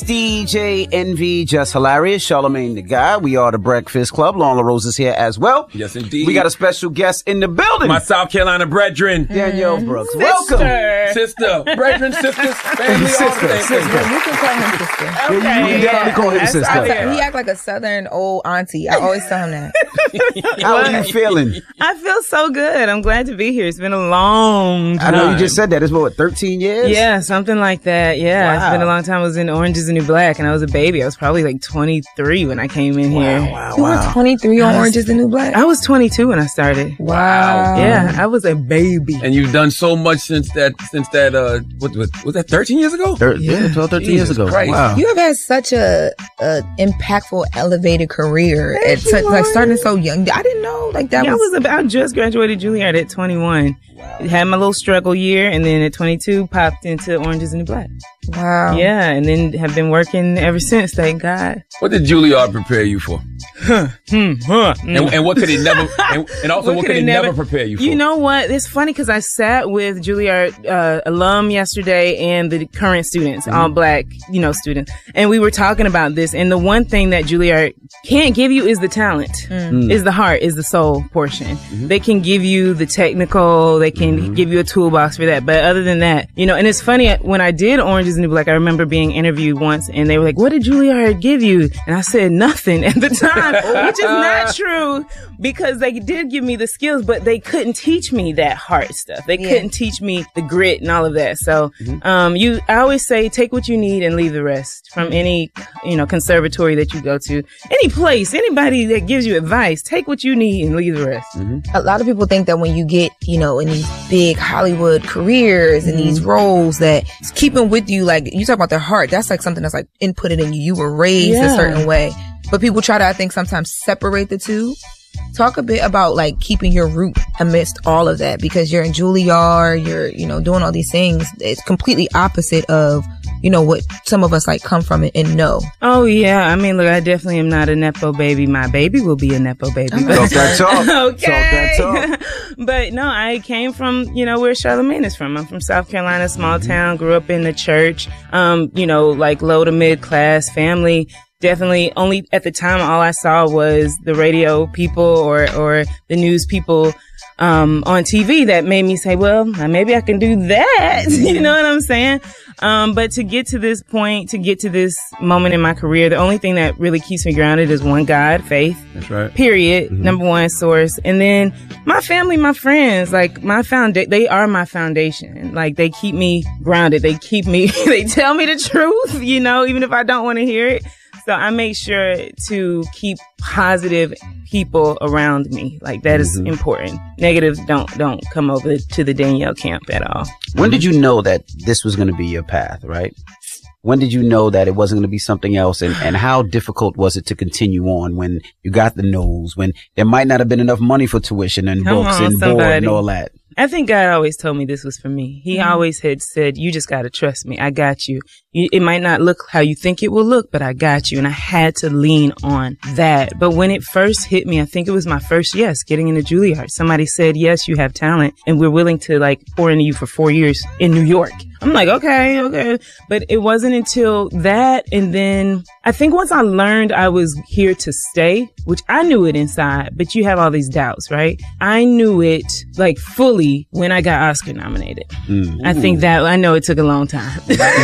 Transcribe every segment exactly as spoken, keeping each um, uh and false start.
D J Envy, Just Hilarious, Charlamagne the Guy. We are the Breakfast Club. Lauren LaRose is here as well. Yes, indeed. We got a special guest in the building. My South Carolina brethren. Danielle Brooks. Sister. Welcome. Sister. Brethren, sisters, family, Sister, all the things. sister. You can call him sister. Yeah, you can definitely call him That's- sister. I- he act like a southern old auntie. I always tell him that. How are you feeling? I feel so good. I'm glad to be here. It's been a long I time. know you just said that. It's what, thirteen years? Yeah, something like that. Yeah, Wow. It's been a long time. I was in Orange is the New Black, and I was a baby. I was probably like twenty-three when I came in here. Wow, You were wow. twenty-three on Orange is the New Black? I was twenty-two when I started. Wow. Yeah, I was a baby. And you've done so much since that, since that, uh, what was, was that thirteen years ago? Thir- yeah, twelve, thirteen years Jesus ago. Christ. Wow. You have had such a, a impactful, elevated career at you, such, like Lauren. starting so young. I didn't know like that Yeah, I was. was about just graduated Juilliard at twenty-one. Had my little struggle year, and then at twenty-two popped into Orange is the New Black. Wow. Yeah, and then have been working ever since. Thank God. What did Juilliard prepare you for? Hmm, huh. And, and what could it never, and, and also what, could it never, prepare you for? You know what? It's funny because I sat with Juilliard uh, alum yesterday and the current students, Mm-hmm. all black, you know, students, and we were talking about this. And the one thing that Juilliard can't give you is the talent, Mm. is the heart, is the soul portion. Mm-hmm. They can give you the technical, they can Mm-hmm. give you a toolbox for that. But other than that, you know, and it's funny when I did Orange is the New Black, I remember being interviewed once, and they were like, "What did Juilliard give you?" And I said nothing at the time, which is not true because they did give me the skills, but they couldn't teach me that hard stuff. They Yeah. couldn't teach me the grit and all of that. So, um, you, I always say, take what you need and leave the rest from any, you know, conservatory that you go to, any place, anybody that gives you advice, take what you need and leave the rest. A lot of people think that when you get, you know, in these big Hollywood careers and these roles that it's keeping with you, like you talk about their heart, that's like something that's like inputted in you. You were raised a Yeah. certain way. But people try to, I think, sometimes separate the two. Talk a bit about like keeping your root amidst all of that, because you're in Juilliard, you're, you know, doing all these things. It's completely opposite of, you know, what some of us like come from and, and know. Oh yeah, I mean, look, I definitely am not a nepo baby. My baby will be a nepo baby. Talk that talk. Okay. Talk that talk. But no, I came from, you know, where Charlamagne is from. I'm from South Carolina, small town, grew up in the church, um, you know, like low to mid class family. Definitely only at the time, all I saw was the radio people or, or the news people, um, on T V that made me say, well, maybe I can do that. You know what I'm saying? Um, but to get to this point, to get to this moment in my career, the only thing that really keeps me grounded is one, God, faith. That's right. Period. Mm-hmm. Number one source. And then my family, my friends, like my founda- they are my foundation. Like they keep me grounded. They keep me, they tell me the truth, you know, even if I don't want to hear it. So I make sure to keep positive people around me. Like that is important. Negatives don't, don't come over to the Danielle camp at all. When did you know that this was going to be your path, right? When did you know that it wasn't going to be something else? And, and how difficult was it to continue on when you got the no's, when there might not have been enough money for tuition and Come books on, and board somebody. and all that? I think God always told me this was for me. He always had said, you just got to trust me. I got you. you. It might not look how you think it will look, but I got you. And I had to lean on that. But when it first hit me, I think it was my first yes, getting into Juilliard. Somebody said, yes, you have talent and we're willing to like pour into you for four years in New York. I'm like, okay, okay. But it wasn't until that. And then I think once I learned I was here to stay, which I knew it inside, but you have all these doubts, right? I knew it like fully when I got Oscar nominated. Mm. I think that, I know it took a long time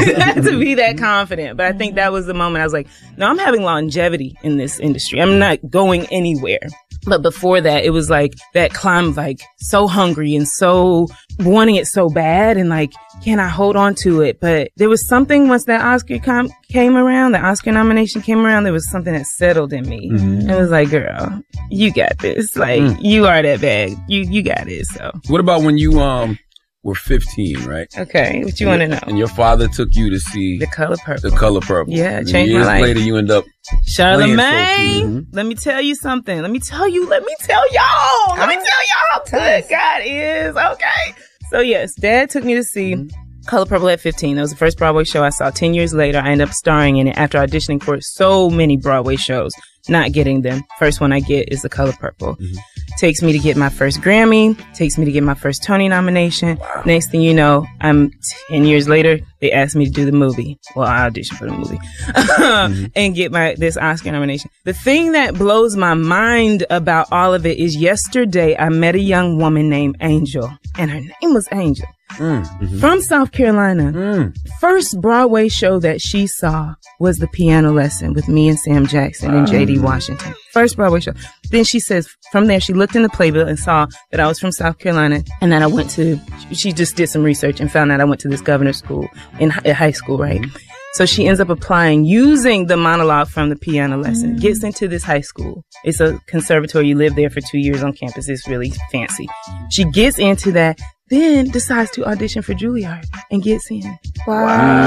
to be that confident, but I think that was the moment I was like, no, I'm having longevity in this industry. I'm not going anywhere. But before that, it was like that climb of like so hungry and so wanting it so bad and like, can I hold on to it? But there was something once that Oscar com- came around, the Oscar nomination came around, there was something that settled in me. Mm-hmm. It was like, girl, you got this. Like, Mm. you are that bad. You, you got it. So, What about when you um were fifteen, right? okay. What you want to know? And your father took you to see The Color Purple. The Color Purple. Yeah, it And changed my years life. later, you end up Charlamagne, Playing let me tell you something. Let me tell you, let me tell y'all. Let me tell y'all how good God is. Okay. So yes, Dad took me to see Color Purple at fifteen. That was the first Broadway show I saw. Ten years later, I ended up starring in it after auditioning for so many Broadway shows, not getting them. First one I get is The Color Purple. Mm-hmm. Takes me to get my first Grammy. Takes me to get my first Tony nomination. Wow. Next thing you know, I'm ten years later, they asked me to do the movie. Well, I auditioned for the movie mm-hmm. and get my this Oscar nomination. The thing that blows my mind about all of it is yesterday I met a young woman named Angel, and her name was Angel. Mm-hmm. From South Carolina. Mm. First Broadway show that she saw was The Piano Lesson with me and Sam Jackson wow. and J D Washington. First Broadway show. Then she says, from there, she looked in the playbill and saw that I was from South Carolina and that I went to, she just did some research and found out I went to this governor's school in high school, right? Mm-hmm. So she ends up applying using the monologue from The Piano Lesson, mm-hmm. gets into this high school. It's a conservatory. You live there for two years on campus. It's really fancy. She gets into that. Then decides to audition for Juilliard and gets in. Wow.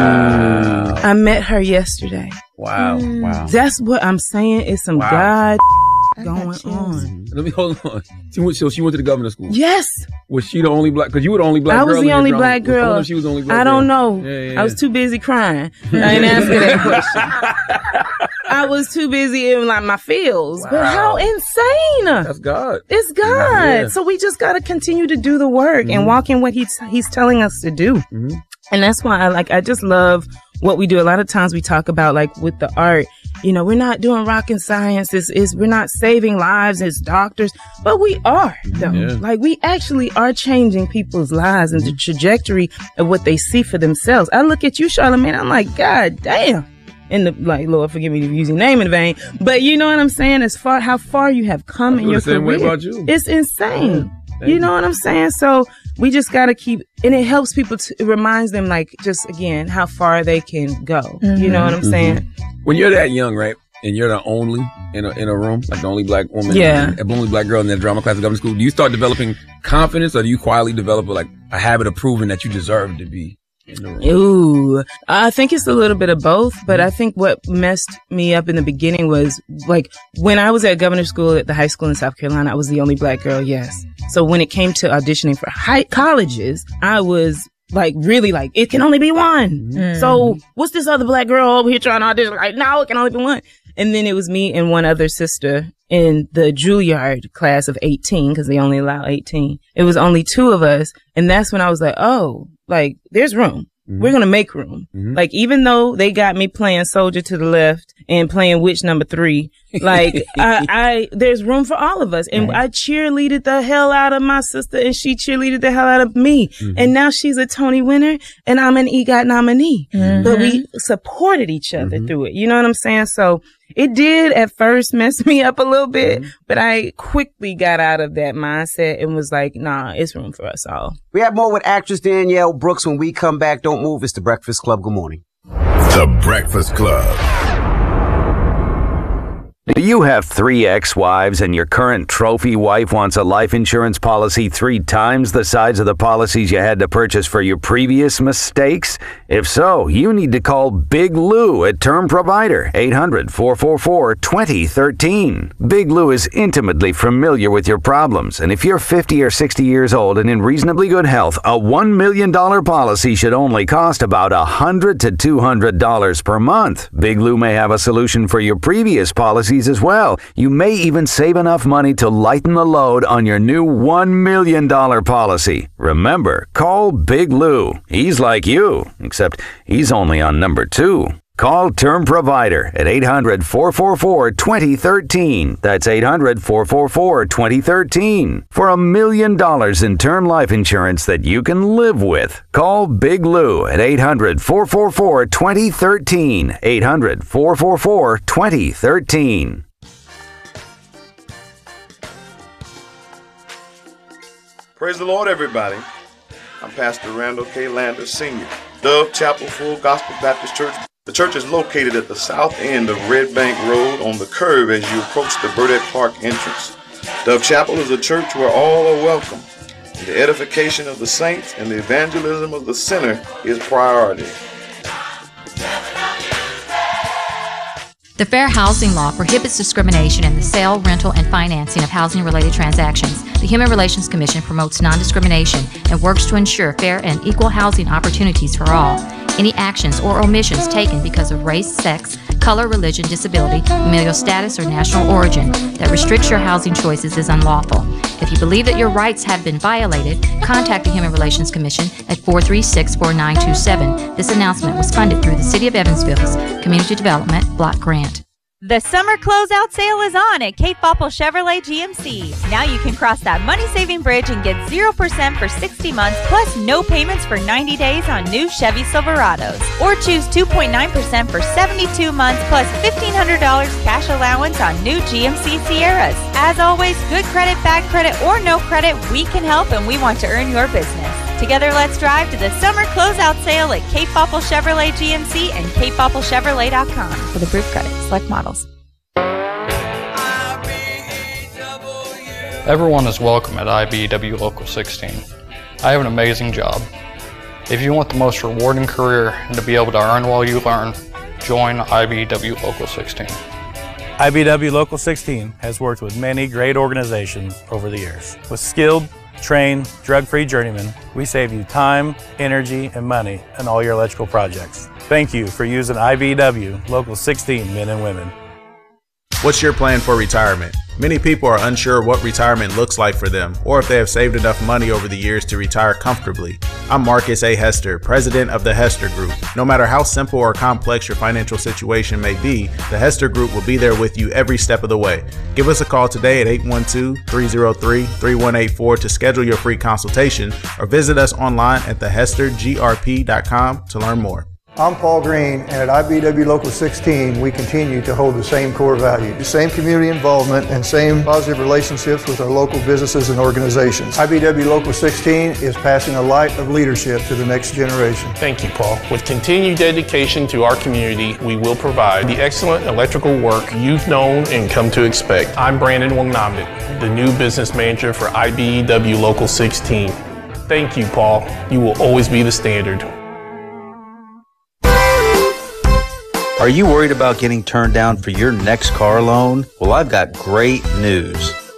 wow. I met her yesterday. Wow. Mm. Wow. That's what I'm saying. It's some wow. God going on. Let me hold on. She went, so she went to the governor's school. Yes. Was she the only black? Because you were the only black girl. I was girl the only black girl. Was, she was the only black I don't girl. know. Yeah, yeah, yeah. I was too busy crying. I didn't answer that question. I was too busy in like my feels. Wow. But how insane! That's God. It's God. Yeah. So we just got to continue to do the work mm-hmm. and walk in what He's He's telling us to do. Mm-hmm. And that's why I like. I just love what we do. A lot of times we talk about like with the art. You know, we're not doing rocket science. It's, it's, we're not saving lives as doctors, but we are, though. Yeah. Like, we actually are changing people's lives and the trajectory of what they see for themselves. I look at you, Charlamagne, I'm like, God damn. And the, like, Lord, forgive me for using name in vain, but you know what I'm saying? As far, how far you have come I in your career. Way about you. It's insane. Yeah. You know what I'm saying? So we just got to keep, and it helps people, to, it reminds them, like, just again, how far they can go. Mm-hmm. You know what I'm mm-hmm. saying? When you're that young, right, and you're the only in a in a room, like the only black woman, yeah, the only black girl in that drama class at government school, do you start developing confidence, or do you quietly develop like a habit of proving that you deserve to be in the room? Ooh, I think it's a little bit of both, but I think what messed me up in the beginning was like when I was at governor's school at the high school in South Carolina, I was the only black girl. Yes, so when it came to auditioning for high colleges, I was. Like, really, like, it can only be one. Mm. So, what's this other black girl over here trying to audition? Like, no, it can only be one. And then it was me and one other sister in the Juilliard class of eighteen, because they only allow eighteen. It was only two of us. And that's when I was like, oh, like, there's room. Mm-hmm. We're going to make room. Mm-hmm. Like, even though they got me playing Soldier to the Left and playing Witch Number Three, like, I, I, there's room for all of us. And right. I cheerleaded the hell out of my sister and she cheerleaded the hell out of me. Mm-hmm. And now she's a Tony winner and I'm an EGOT nominee. Mm-hmm. But we supported each other mm-hmm. through it. You know what I'm saying? So it did at first mess me up a little bit, mm-hmm. but I quickly got out of that mindset and was like, nah, it's room for us all. We have more with actress Danielle Brooks when we come back. Don't move. It's The Breakfast Club. Good morning. The Breakfast Club. Do you have three ex-wives and your current trophy wife wants a life insurance policy three times the size of the policies you had to purchase for your previous mistakes? If so, you need to call Big Lou at Term Provider, eight hundred, four four four, two zero one three. Big Lou is intimately familiar with your problems, and if you're fifty or sixty years old and in reasonably good health, a one million dollars policy should only cost about one hundred to two hundred dollars per month. Big Lou may have a solution for your previous policies as well. You may even save enough money to lighten the load on your new one million dollars policy. Remember, call Big Lou. He's like you, except he's only on number two. Call Term Provider at eight hundred, four four four, two zero one three. That's eight hundred, four four four, two zero one three. For a million dollars in term life insurance that you can live with. Call Big Lou at eight hundred, four four four, two zero one three. eight hundred, four four four, two zero one three. Praise the Lord, everybody. I'm Pastor Randall K. Lander, Senior, Dove Chapel Full Gospel Baptist Church. The church is located at the south end of Red Bank Road on the curve as you approach the Burdette Park entrance. Dove Chapel is a church where all are welcome. The edification of the saints and the evangelism of the sinner is priority. The Fair Housing Law prohibits discrimination in the sale, rental, and financing of housing-related transactions. The Human Relations Commission promotes non-discrimination and works to ensure fair and equal housing opportunities for all. Any actions or omissions taken because of race, sex, color, religion, disability, familial status, or national origin that restricts your housing choices is unlawful. If you believe that your rights have been violated, contact the Human Relations Commission at four three six, four nine two seven. This announcement was funded through the City of Evansville's Community Development Block Grant. The summer closeout sale is on at Cape Popple Chevrolet G M C. Now you can cross that money-saving bridge and get zero percent for sixty months plus no payments for ninety days on new Chevy Silverados. Or choose two point nine percent for seventy-two months plus fifteen hundred dollars cash allowance on new G M C Sierras. As always, good credit, bad credit, or no credit, we can help and we want to earn your business. Together, let's drive to the summer closeout sale at Cape Popple Chevrolet G M C and cape popple chevrolet dot com for the proof credit. Select models. Everyone is welcome at I B E W Local sixteen. I have an amazing job. If you want the most rewarding career and to be able to earn while you learn, join I B E W Local sixteen. I B E W Local sixteen has worked with many great organizations over the years. With skilled, trained, drug-free journeymen, we save you time, energy, and money in all your electrical projects. Thank you for using I B E W Local sixteen men and women. What's your plan for retirement? Many people are unsure what retirement looks like for them, or if they have saved enough money over the years to retire comfortably. I'm Marcus A. Hester, president of the Hester Group. No matter how simple or complex your financial situation may be, the Hester Group will be there with you every step of the way. Give us a call today at eight one two, three zero three, three one eight four to schedule your free consultation, or visit us online at the hester g r p dot com to learn more. I'm Paul Green, and at I B E W Local sixteen, we continue to hold the same core values, the same community involvement, and same positive relationships with our local businesses and organizations. I B E W Local sixteen is passing a light of leadership to the next generation. Thank you, Paul. With continued dedication to our community, we will provide the excellent electrical work you've known and come to expect. I'm Brandon Wangnamit, the new business manager for I B E W Local sixteen. Thank you, Paul. You will always be the standard. Are you worried about getting turned down for your next car loan? Well, I've got great news.